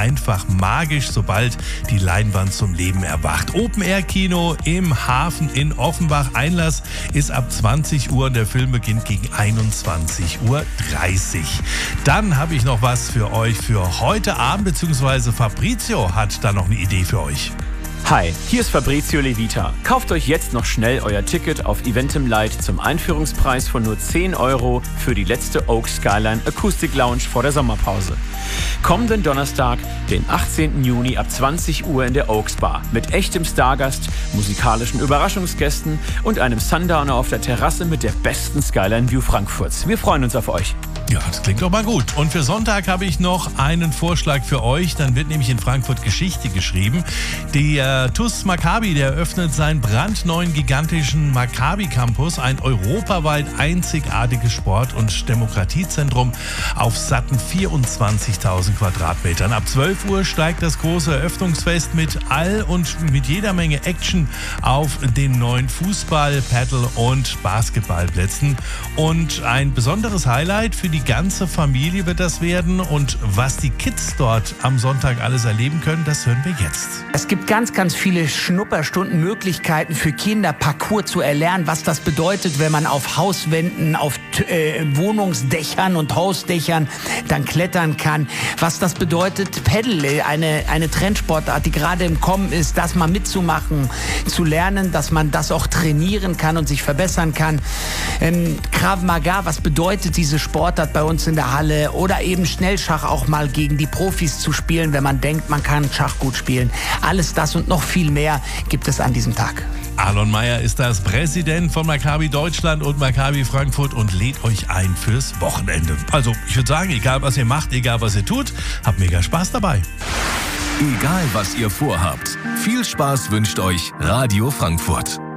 einfach magisch, sobald die Leinwand zum Leben erwacht. Open-Air-Kino im Hafen in Offenbach. Einlass ist ab 20 Uhr und der Film beginnt gegen 21:30 Uhr. Dann habe ich noch was für euch für heute Abend, beziehungsweise Fabrizio hat da noch eine Idee für euch. Hi, hier ist Fabrizio Levita. Kauft euch jetzt noch schnell euer Ticket auf Eventim Light zum Einführungspreis von nur 10 € für die letzte Oak Skyline Acoustic Lounge vor der Sommerpause. Kommenden Donnerstag, den 18. Juni ab 20 Uhr in der Oaks Bar mit echtem Stargast, musikalischen Überraschungsgästen und einem Sundowner auf der Terrasse mit der besten Skyline View Frankfurts. Wir freuen uns auf euch. Ja, das klingt doch mal gut. Und für Sonntag habe ich noch einen Vorschlag für euch. Dann wird nämlich in Frankfurt Geschichte geschrieben. Der TuS Maccabi, der eröffnet seinen brandneuen gigantischen Maccabi Campus, ein europaweit einzigartiges Sport- und Demokratiezentrum auf satten 24.000 Quadratmetern. Ab 12 Uhr steigt das große Eröffnungsfest mit mit jeder Menge Action auf den neuen Fußball-, Paddle- und Basketballplätzen. Und ein besonderes Highlight für die ganze Familie wird das werden. Und was die Kids dort am Sonntag alles erleben können, das hören wir jetzt. Es gibt ganz, ganz viele Schnupperstunden, Möglichkeiten für Kinder, Parcours zu erlernen, was das bedeutet, wenn man auf Hauswänden, auf Wohnungsdächern und Hausdächern dann klettern kann. Was das bedeutet, Paddle, eine Trendsportart, die gerade im Kommen ist, das mal mitzumachen, zu lernen, dass man das auch trainieren kann und sich verbessern kann. Krav Maga, was bedeutet diese Sportart bei uns in der Halle, oder eben Schnellschach auch mal gegen die Profis zu spielen, wenn man denkt, man kann Schach gut spielen. Alles das und noch viel mehr gibt es an diesem Tag. Alon Meyer ist das Präsident von Maccabi Deutschland und Maccabi Frankfurt und lädt euch ein fürs Wochenende. Also ich würde sagen, egal was ihr macht, egal was ihr tut, habt mega Spaß dabei. Egal was ihr vorhabt, viel Spaß wünscht euch Radio Frankfurt.